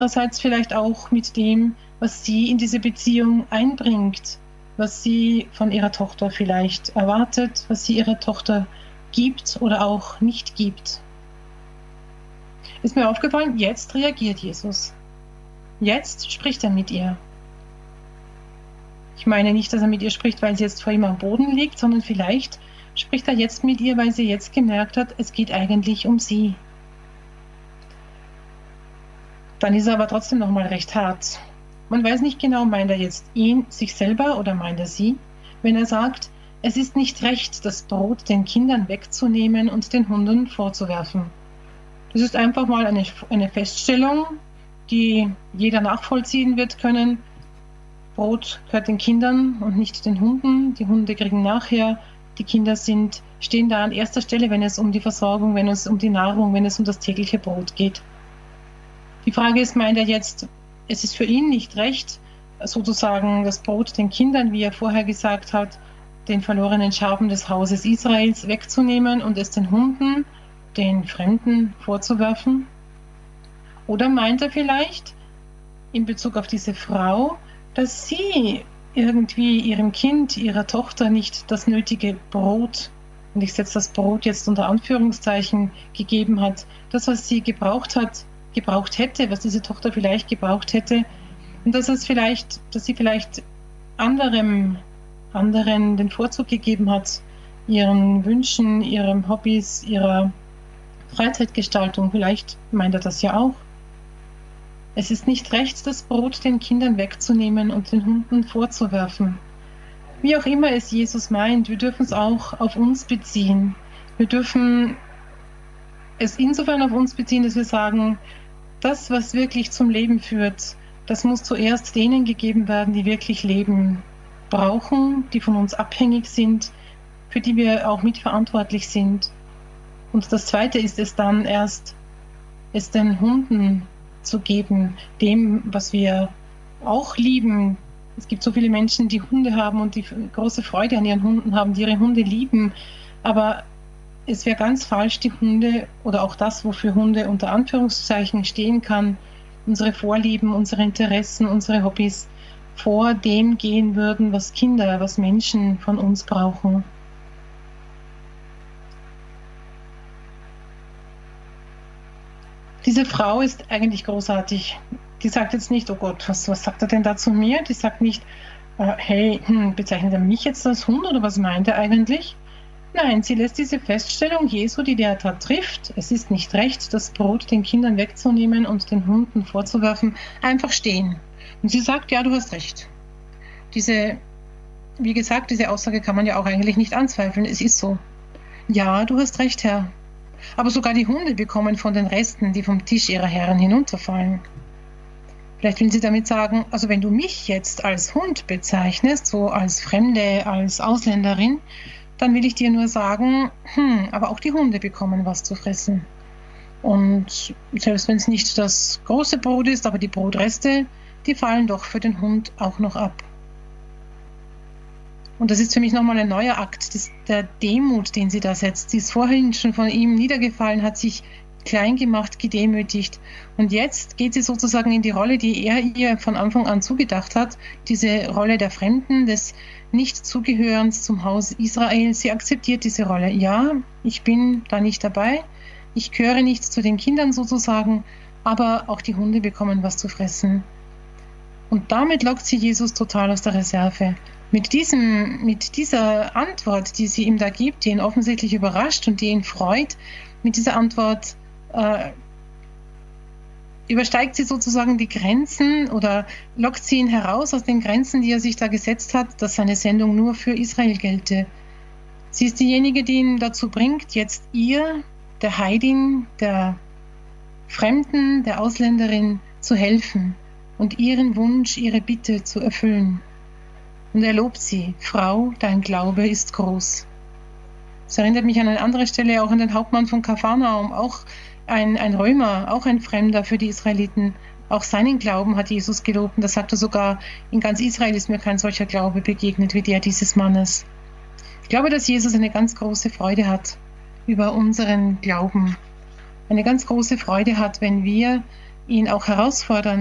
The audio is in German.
andererseits vielleicht auch mit dem, was sie in diese Beziehung einbringt, was sie von ihrer Tochter vielleicht erwartet, was sie ihrer Tochter gibt oder auch nicht gibt. Ist mir aufgefallen, jetzt reagiert Jesus. Jetzt spricht er mit ihr. Ich meine nicht, dass er mit ihr spricht, weil sie jetzt vor ihm am Boden liegt, sondern vielleicht spricht er jetzt mit ihr, weil sie jetzt gemerkt hat, es geht eigentlich um sie. Dann ist er aber trotzdem nochmal recht hart. Man weiß nicht genau, meint er jetzt ihn, sich selber oder meint er sie, wenn er sagt, es ist nicht recht, das Brot den Kindern wegzunehmen und den Hunden vorzuwerfen. Das ist einfach mal eine Feststellung, die jeder nachvollziehen wird können. Brot gehört den Kindern und nicht den Hunden. Die Hunde kriegen nachher. Die Kinder stehen da an erster Stelle, wenn es um die Versorgung, wenn es um die Nahrung, wenn es um das tägliche Brot geht. Die Frage ist, meint er jetzt, es ist für ihn nicht recht, sozusagen das Brot den Kindern, wie er vorher gesagt hat, den verlorenen Schafen des Hauses Israels wegzunehmen und es den Hunden, den Fremden vorzuwerfen? Oder meint er vielleicht in Bezug auf diese Frau, dass sie irgendwie ihrem Kind, ihrer Tochter nicht das nötige Brot, und ich setze das Brot jetzt unter Anführungszeichen, gegeben hat, das, was sie gebraucht hätte, was diese Tochter vielleicht gebraucht hätte, und dass sie vielleicht anderen den Vorzug gegeben hat, ihren Wünschen, ihren Hobbys, ihrer Freizeitgestaltung. Vielleicht meint er das ja auch. Es ist nicht recht, das Brot den Kindern wegzunehmen und den Hunden vorzuwerfen. Wie auch immer es Jesus meint, wir dürfen es auch auf uns beziehen. Wir dürfen es insofern auf uns beziehen, dass wir sagen, das, was wirklich zum Leben führt, das muss zuerst denen gegeben werden, die wirklich Leben brauchen, die von uns abhängig sind, für die wir auch mitverantwortlich sind. Und das Zweite ist es dann erst, es den Hunden zu geben, dem, was wir auch lieben. Es gibt so viele Menschen, die Hunde haben und die große Freude an ihren Hunden haben, die ihre Hunde lieben. Aber es wäre ganz falsch, die Hunde oder auch das, wofür Hunde unter Anführungszeichen stehen kann, unsere Vorlieben, unsere Interessen, unsere Hobbys, vor dem gehen würden, was Kinder, was Menschen von uns brauchen. Diese Frau ist eigentlich großartig. Die sagt jetzt nicht, oh Gott, was sagt er denn da zu mir? Die sagt nicht, hey, bezeichnet er mich jetzt als Hund oder was meint er eigentlich? Nein, sie lässt diese Feststellung Jesu, die der da trifft, es ist nicht recht, das Brot den Kindern wegzunehmen und den Hunden vorzuwerfen, einfach stehen. Und sie sagt, ja, du hast recht. Wie gesagt, diese Aussage kann man ja auch eigentlich nicht anzweifeln. Es ist so. Ja, du hast recht, Herr. Aber sogar die Hunde bekommen von den Resten, die vom Tisch ihrer Herren hinunterfallen. Vielleicht will sie damit sagen, also wenn du mich jetzt als Hund bezeichnest, so als Fremde, als Ausländerin, dann will ich dir nur sagen, aber auch die Hunde bekommen was zu fressen. Und selbst wenn es nicht das große Brot ist, aber die Brotreste, die fallen doch für den Hund auch noch ab. Und das ist für mich nochmal ein neuer Akt der Demut, den sie da setzt. Sie ist vorhin schon von ihm niedergefallen, hat sich klein gemacht, gedemütigt. Und jetzt geht sie sozusagen in die Rolle, die er ihr von Anfang an zugedacht hat, diese Rolle der Fremden, des Nicht-Zugehörens zum Haus Israel. Sie akzeptiert diese Rolle. Ja, ich bin da nicht dabei, ich gehöre nicht zu den Kindern sozusagen, aber auch die Hunde bekommen was zu fressen. Und damit lockt sie Jesus total aus der Reserve. Mit dieser Antwort, die sie ihm da gibt, die ihn offensichtlich überrascht und die ihn freut, mit dieser Antwort übersteigt sie sozusagen die Grenzen oder lockt sie ihn heraus aus den Grenzen, die er sich da gesetzt hat, dass seine Sendung nur für Israel gelte. Sie ist diejenige, die ihn dazu bringt, jetzt ihr, der Heidin, der Fremden, der Ausländerin zu helfen und ihren Wunsch, ihre Bitte zu erfüllen. Und er lobt sie, Frau, dein Glaube ist groß. Das erinnert mich an eine andere Stelle, auch an den Hauptmann von Kapharnaum, auch ein Römer, auch ein Fremder für die Israeliten. Auch seinen Glauben hat Jesus gelobt. Und da sagt er sogar, in ganz Israel ist mir kein solcher Glaube begegnet wie der dieses Mannes. Ich glaube, dass Jesus eine ganz große Freude hat über unseren Glauben. Eine ganz große Freude hat, wenn wir ihn auch herausfordern.